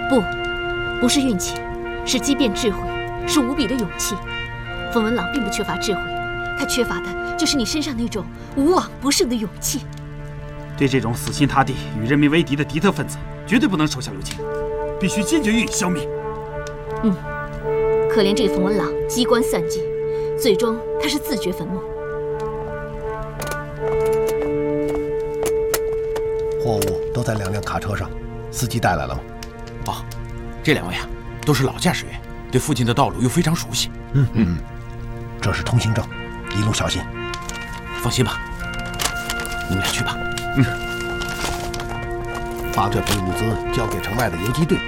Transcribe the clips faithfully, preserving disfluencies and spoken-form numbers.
不，不是运气，是机变智慧，是无比的勇气。冯文朗并不缺乏智慧，他缺乏的就是你身上那种无往不胜的勇气。 对这种死心塌地与人民为敌的敌特分子，绝对不能手下留情，必须坚决予以消灭。 嗯，可怜这个冯文朗机关算尽，最终他是自掘坟墓。 货物都在两辆卡车上，司机带来了吗？ 哦，这两位啊，都是老驾驶员，对附近的道路又非常熟悉。 嗯嗯，这是通行证，一路小心。 放心吧，你们俩去吧。 嗯，把这批物资交给城外的游击队。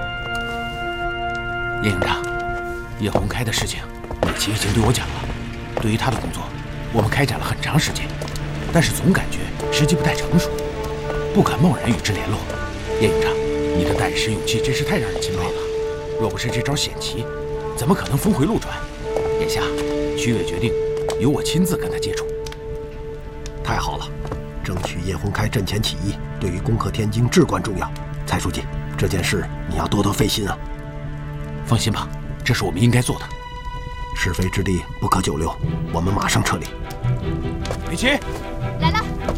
叶营长，叶红开的事情，美琪已经对我讲了。对于他的工作，我们开展了很长时间，但是总感觉时机不太成熟，不敢贸然与之联络。叶营长，你的胆识勇气真是太让人钦佩了。若不是这招险棋，怎么可能峰回路转？眼下，徐伟决定由我亲自跟他接触。 太好了，争取叶洪开阵前起义，对于攻克天津至关重要。蔡书记，这件事你要多多费心啊。 放心吧，这是我们应该做的。 是非之地不可久留，我们马上撤离。 美琪， 来了。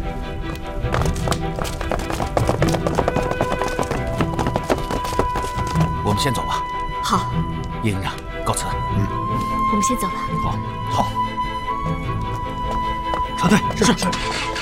我们先走吧。 好。 叶营长，告辞。 嗯， 我们先走了。 好，好。 撤退。 是是是。